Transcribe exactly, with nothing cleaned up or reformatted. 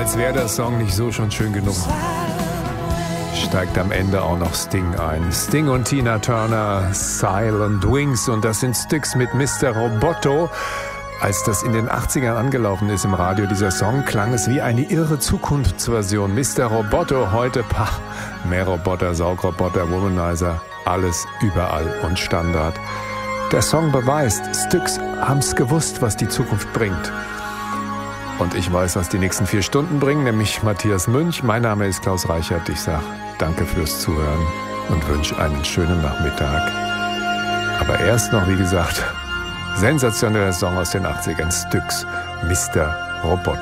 als wäre der Song nicht so schon schön genug, steigt am Ende auch noch Sting ein. Sting und Tina Turner, Silent Wings, und das sind Styx mit Mister Roboto. Als das in den achtzigern angelaufen ist im Radio, dieser Song, klang es wie eine irre Zukunftsversion. Mister Roboto, heute, pah, mehr Roboter, Saugroboter, Womanizer, alles überall und Standard. Der Song beweist, Styx haben's gewusst, was die Zukunft bringt. Und ich weiß, was die nächsten vier Stunden bringen, nämlich Matthias Münch. Mein Name ist Klaus Reichert. Ich sage danke fürs Zuhören und wünsche einen schönen Nachmittag. Aber erst noch, wie gesagt, sensationeller Song aus den achtzigern, Styx, Mister Roboto.